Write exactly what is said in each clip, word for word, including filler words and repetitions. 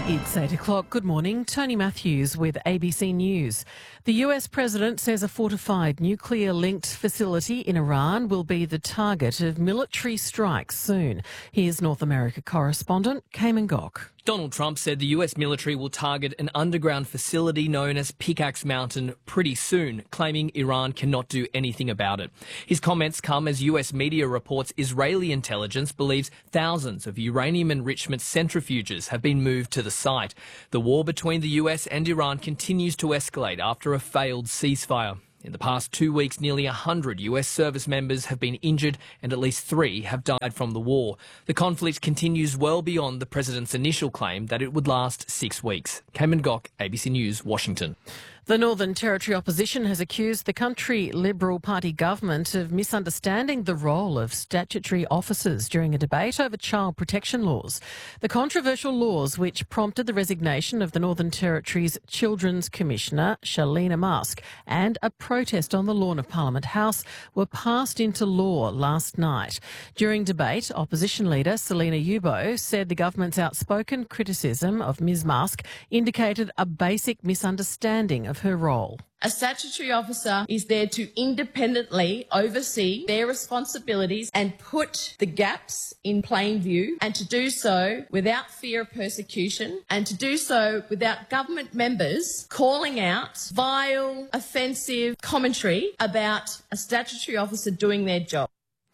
It's eight o'clock. Good morning. Tony Matthews with A B C News. The U S president says a fortified nuclear-linked facility in Iran will be the target of military strikes soon. Here's North America correspondent Cayman Gok. Donald Trump said the U S military will target an underground facility known as Pickaxe Mountain pretty soon, claiming Iran cannot do anything about it. His comments come as U S media reports Israeli intelligence believes thousands of uranium enrichment centrifuges have been moved to the site. The war between the U S and Iran continues to escalate after a failed ceasefire. In the past two weeks, nearly one hundred U S service members have been injured and at least three have died from the war. The conflict continues well beyond the president's initial claim that it would last six weeks. Cayman Gok, A B C News, Washington. The Northern Territory opposition has accused the country Liberal Party government of misunderstanding the role of statutory officers during a debate over child protection laws. The controversial laws, which prompted the resignation of the Northern Territory's Children's Commissioner, Shalina Musk, and a protest on the lawn of Parliament House, were passed into law last night. During debate, opposition leader Selina Yubo said the government's outspoken criticism of Miz Musk indicated a basic misunderstanding of her role. A statutory officer is there to independently oversee their responsibilities and put the gaps in plain view, and to do so without fear of persecution, and to do so without government members calling out vile, offensive commentary about a statutory officer doing their job.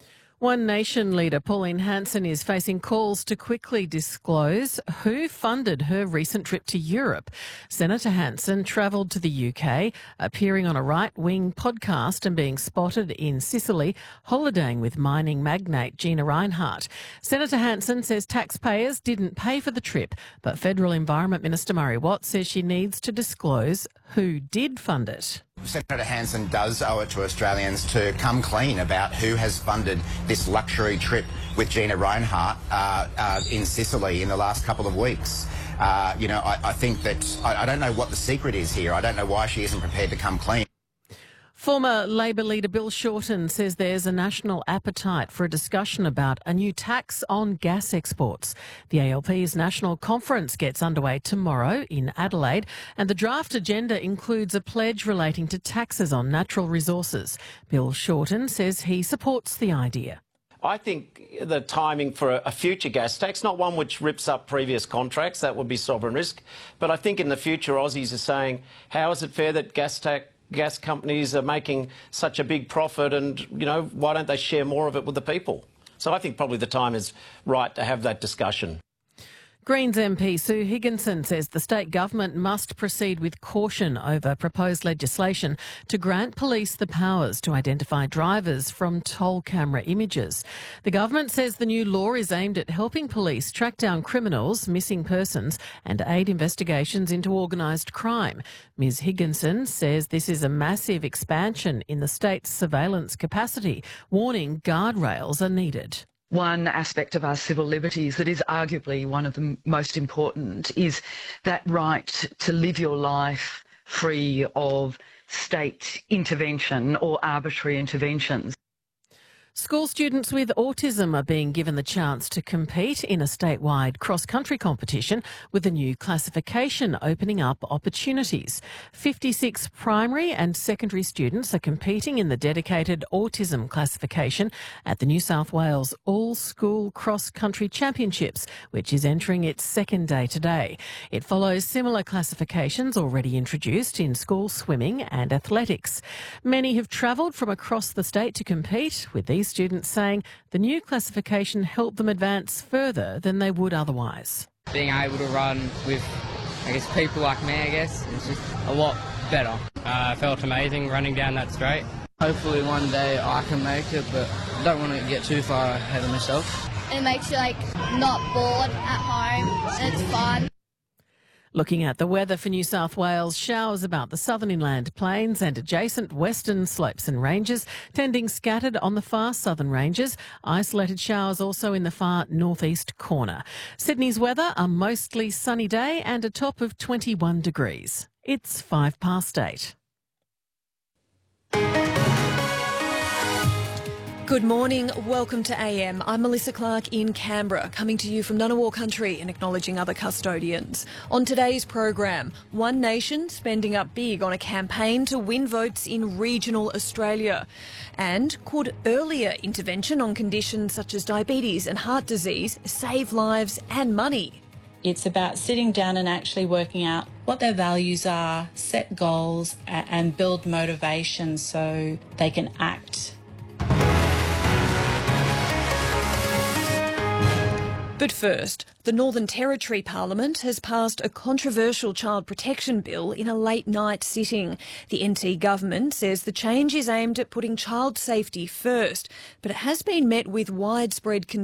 One Nation leader, Pauline Hanson, is facing calls to quickly disclose who funded her recent trip to Europe. Senator Hanson travelled to the U K, appearing on a right-wing podcast and being spotted in Sicily, holidaying with mining magnate Gina Rinehart. Senator Hanson says taxpayers didn't pay for the trip, but Federal Environment Minister Murray Watt says she needs to disclose who did fund it. Senator Hanson does owe it to Australians to come clean about who has funded this luxury trip with Gina Rinehart uh, uh, in Sicily in the last couple of weeks. Uh, you know, I, I think that I, I don't know what the secret is here. I don't know why she isn't prepared to come clean. Former Labor leader Bill Shorten says there's a national appetite for a discussion about a new tax on gas exports. The A L P's national conference gets underway tomorrow in Adelaide, and the draft agenda includes a pledge relating to taxes on natural resources. Bill Shorten says he supports the idea. I think the timing for a future gas tax, not one which rips up previous contracts, that would be sovereign risk, but I think in the future Aussies are saying, how is it fair that gas tax gas companies are making such a big profit, and, you know, why don't they share more of it with the people? So I think probably the time is right to have that discussion. Greens M P Sue Higginson says the state government must proceed with caution over proposed legislation to grant police the powers to identify drivers from toll camera images. The government says the new law is aimed at helping police track down criminals, missing persons, and aid investigations into organised crime. Ms Higginson says this is a massive expansion in the state's surveillance capacity, warning guardrails are needed. One aspect of our civil liberties that is arguably one of the most important is that right to live your life free of state intervention or arbitrary interventions. School students with autism are being given the chance to compete in a statewide cross-country competition, with a new classification opening up opportunities. fifty-six primary and secondary students are competing in the dedicated autism classification at the New South Wales All-School Cross-Country Championships, which is entering its second day today. It follows similar classifications already introduced in school swimming and athletics. Many have travelled from across the state to compete, with these students saying the new classification helped them advance further than they would otherwise. Being able to run with, I guess, people like me, I guess, is just a lot better. Uh, I felt amazing running down that straight. Hopefully one day I can make it, but I don't want to get too far ahead of myself. It makes you, like, not bored at home, and it's fun. Looking at the weather for New South Wales, showers about the southern inland plains and adjacent western slopes and ranges, tending scattered on the far southern ranges. Isolated showers also in the far northeast corner. Sydney's weather, a mostly sunny day and a top of twenty-one degrees. It's five past eight. Good morning, welcome to A M. I'm Melissa Clark in Canberra, coming to you from Ngunnawal country and acknowledging other custodians. On today's program, One Nation spending up big on a campaign to win votes in regional Australia. And could earlier intervention on conditions such as diabetes and heart disease save lives and money? It's about sitting down and actually working out what their values are, set goals and build motivation so they can act. But first, the Northern Territory Parliament has passed a controversial child protection bill in a late-night sitting. The N T government says the change is aimed at putting child safety first, but it has been met with widespread concern